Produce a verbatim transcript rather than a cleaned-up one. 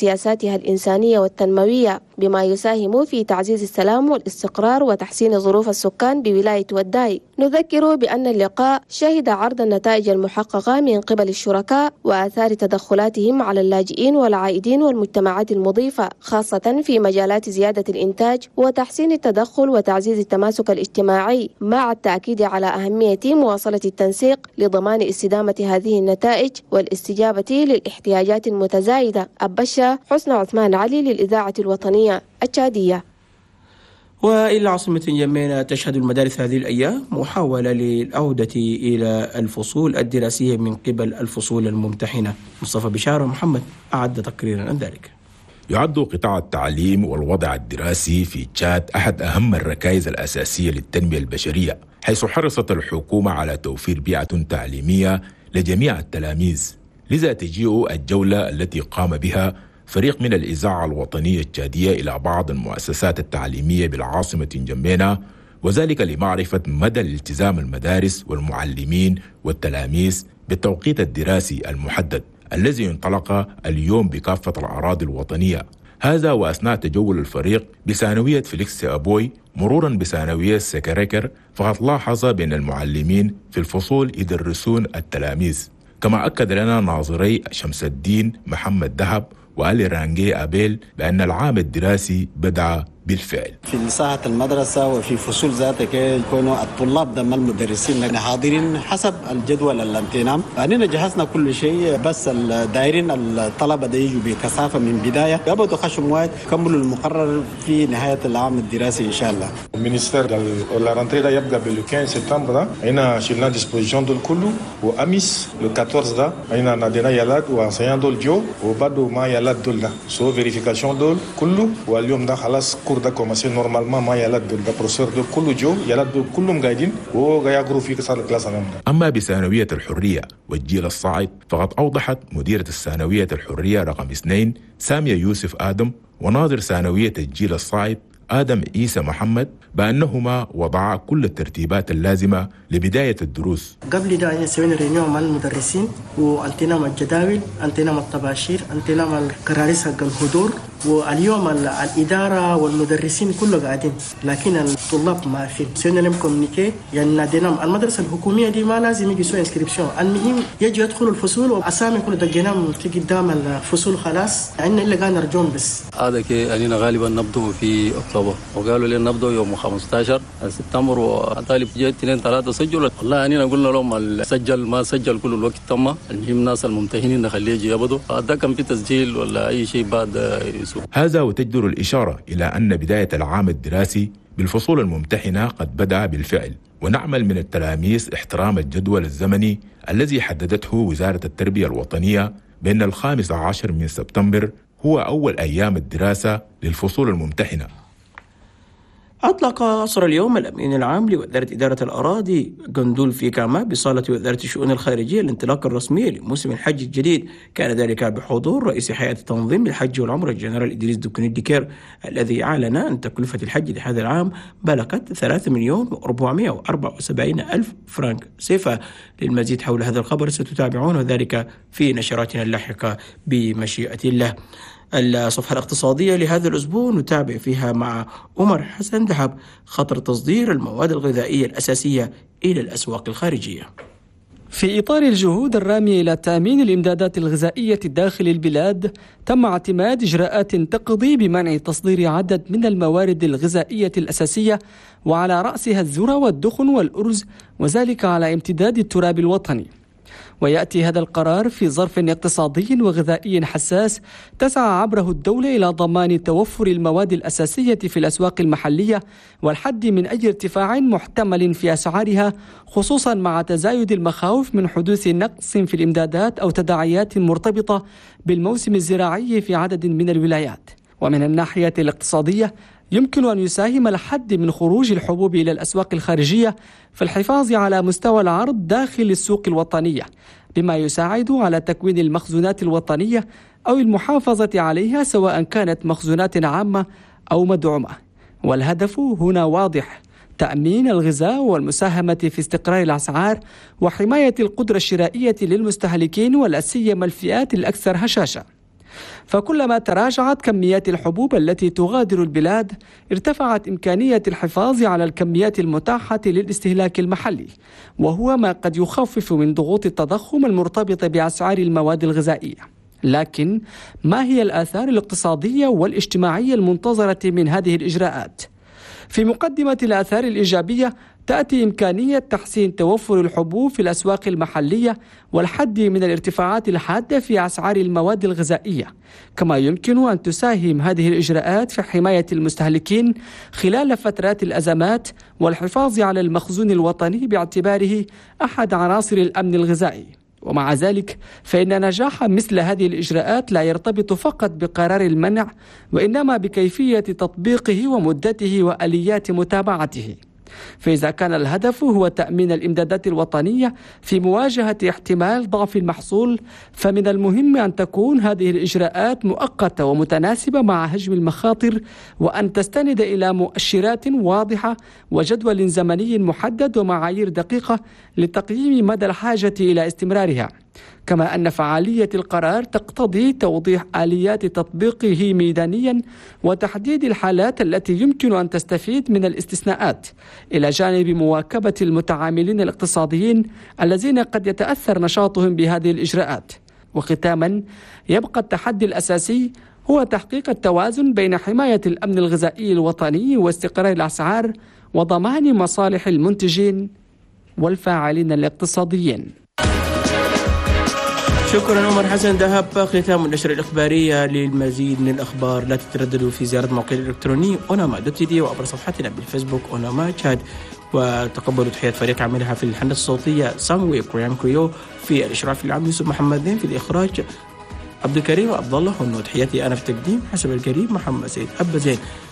سياساتها الإنسانية والتنموية، بما يساهم في تعزيز السلام والاستقرار وتحسين ظروف السكان بولاية وداي. نذكر بأن اللقاء شهد عرض النتائج المحققة من قبل الشركاء وآثار تدخلاتهم على اللاجئين والعائدين والمجتمعات المضيفة، خاصة في مجالات زيادة الإنتاج وتحسين التدخل وتعزيز التماسك الاجتماعي، مع التأكيد على أهمية مواصلة التنسيق لضمان استدامة هذه النتائج والاستجابة للاحتياجات المتزايدة. أبشر حسن عثمان علي للإذاعة الوطنية التشادية. وإلى عاصمة جمينة، تشهد المدارس هذه الأيام محاولة للعودة إلى الفصول الدراسية من قبل الفصول الممتحنة. مصطفى بشار محمد أعد تقريرا عن ذلك. يعد قطاع التعليم والوضع الدراسي في تشاد أحد أهم الركائز الأساسية للتنمية البشرية، حيث حرصت الحكومة على توفير بيئة تعليمية لجميع التلاميذ. لذا تجيء الجولة التي قام بها فريق من الإذاعة الوطنية التشادية إلى بعض المؤسسات التعليمية بالعاصمة جمينة، وذلك لمعرفة مدى الالتزام المدارس والمعلمين والتلاميذ بالتوقيت الدراسي المحدد الذي انطلق اليوم بكافة الأراضي الوطنية. هذا وأثناء تجول الفريق بثانوية فيليكس أبوي مرورا بثانوية سكركر، فقد لاحظ بأن المعلمين في الفصول يدرسون التلاميذ. كما أكد لنا ناظري شمس الدين محمد دهب وآلي رانجي أبيل بأن العام الدراسي بدأ بالفعل. في ساحة المدرسة وفي فصول ذاتك يكونوا الطلاب دم المدرسين حاضرين حسب الجدول الانتظام. أننا جهزنا كل شيء، بس الدائرين الطلبة دي يجوا بكثافة من بداية يبدو خشم واحد كملوا المقرر في نهاية العام الدراسي إن شاء الله. المينيستير la rentrée يبدأ بال quinze سبتمبر. هنا شلنا ديسبوزيشن دول كله وأميس le quatorze ده هنا نادينا يلاد وانسيان دول جو وبعده ما يلاد دول ده سو فيريفيكاسيون دول كله، واليوم ده خلاص ده كوماسي نورمالمون ما يلاد دول ده بروفيسور دول كله جو يلاد دول كلهم قاعدين وغيروا في كسر الكلاس امام. اما بثانويه الحريه والجيل الصاعد فقد اوضحت مديره الثانويه الحريه رقم اثنين ساميه يوسف ادم وناظر ثانويه الجيل الصاعد آدم عيسى محمد بأنهما وضعا كل الترتيبات اللازمة لبداية الدروس. قبل ده سوينا رينيو مع المدرسين وانتنام الجداول، انتنام الطباشير، انتنام الكراريس حق الحضور، واليوم الإدارة والمدرسين كله قاعدين، لكن الطلاب ما في. سوينا لهم كومنيكي يعني نادينام المدرسة الحكومية دي ما لازم يجي يسوي انسكريبشن، المهم يجي يدخلوا الفصول وأسامي كله دقيناهم في قدام الفصول خلاص، عندنا إلا قاعد نرجون بس. هذا كي أننا غالبا نبدو في أكتوبر، وقالوا لي نبدو يوم خمسة عشر سبتمبر، وطالب جاي اثنين ثلاثة سجلوا. والله أننا قلنا لهم سجل ما سجل كل الوقت تم، المهم ناس الممتحنين نخليه يجي يبدو، هذا كان في تسجيل ولا أي شيء بعد يسوع. هذا وتجدر الإشارة إلى أن بداية العام الدراسي بالفصول الممتحنة قد بدأ بالفعل، ونعمل من التلاميذ احترام الجدول الزمني الذي حددته وزارة التربية الوطنية بأن الخامس عشر من سبتمبر هو أول أيام الدراسة للفصول الممتحنة. أطلق عصر اليوم الأمين العام لوزارة إدارة الأراضي قندول في كاما بصالة وزارة الشؤون الخارجية الانطلاق الرسمي لموسم الحج الجديد. كان ذلك بحضور رئيس هيئة تنظيم الحج والعمرة الجنرال إدريس دوكني ديكير، الذي أعلن أن تكلفة الحج لهذا العام بلغت ثلاثة مليون وأربعمائة وأربعة وسبعين ألف فرنك سيفا. للمزيد حول هذا الخبر ستتابعون ذلك في نشراتنا اللاحقة بمشيئة الله. الصفحة الاقتصادية لهذا الأسبوع نتابع فيها مع عمر حسن دهب خطر تصدير المواد الغذائية الأساسية إلى الأسواق الخارجية. في إطار الجهود الرامية إلى تأمين الإمدادات الغذائية داخل البلاد، تم اعتماد إجراءات تقضي بمنع تصدير عدد من الموارد الغذائية الأساسية، وعلى رأسها الذرة والدخن والأرز، وذلك على امتداد التراب الوطني. ويأتي هذا القرار في ظرف اقتصادي وغذائي حساس تسعى عبره الدولة إلى ضمان توفر المواد الأساسية في الأسواق المحلية والحد من أي ارتفاع محتمل في أسعارها، خصوصا مع تزايد المخاوف من حدوث نقص في الإمدادات أو تداعيات مرتبطة بالموسم الزراعي في عدد من الولايات. ومن الناحية الاقتصادية يمكن أن يساهم الحد من خروج الحبوب إلى الأسواق الخارجية في الحفاظ على مستوى العرض داخل السوق الوطنية، بما يساعد على تكوين المخزونات الوطنية أو المحافظة عليها سواء كانت مخزونات عامة أو مدعومة. والهدف هنا واضح: تأمين الغذاء والمساهمة في استقرار الأسعار وحماية القدرة الشرائية للمستهلكين ولا سيما الفئات الأكثر هشاشة. فكلما تراجعت كميات الحبوب التي تغادر البلاد ارتفعت إمكانية الحفاظ على الكميات المتاحة للاستهلاك المحلي، وهو ما قد يخفف من ضغوط التضخم المرتبطة بأسعار المواد الغذائية. لكن ما هي الآثار الاقتصادية والاجتماعية المنتظرة من هذه الإجراءات؟ في مقدمة الآثار الإيجابية تأتي إمكانية تحسين توفر الحبوب في الأسواق المحلية والحد من الارتفاعات الحادة في أسعار المواد الغذائية، كما يمكن أن تساهم هذه الإجراءات في حماية المستهلكين خلال فترات الأزمات والحفاظ على المخزون الوطني باعتباره أحد عناصر الأمن الغذائي. ومع ذلك فإن نجاح مثل هذه الإجراءات لا يرتبط فقط بقرار المنع، وإنما بكيفية تطبيقه ومدته وآليات متابعته. فإذا كان الهدف هو تأمين الإمدادات الوطنية في مواجهة احتمال ضعف المحصول، فمن المهم أن تكون هذه الإجراءات مؤقتة ومتناسبة مع حجم المخاطر، وأن تستند إلى مؤشرات واضحة وجدول زمني محدد ومعايير دقيقة لتقييم مدى الحاجة إلى استمرارها. كما أن فعالية القرار تقتضي توضيح آليات تطبيقه ميدانيا وتحديد الحالات التي يمكن أن تستفيد من الاستثناءات، إلى جانب مواكبة المتعاملين الاقتصاديين الذين قد يتأثر نشاطهم بهذه الإجراءات. وختاما، يبقى التحدي الأساسي هو تحقيق التوازن بين حماية الأمن الغذائي الوطني واستقرار الأسعار وضمان مصالح المنتجين والفاعلين الاقتصاديين. شكرا عمر حسن دهب. ختام النشرة الإخبارية. للمزيد من الأخبار لا تترددوا في زيارة موقعنا الإلكتروني أوناما دوت تي دي وعبر صفحتنا بالفيسبوك أوناما تشاد، وتقبلوا تحيات فريق عملها في الهندسة الصوتية ساموي كريام كريو، في الإشراف العام يوسف محمد زين، في الإخراج عبد الكريم عبد الله، وتحياتي أنا في التقديم حسب الكريم محمد سيد أبا زين.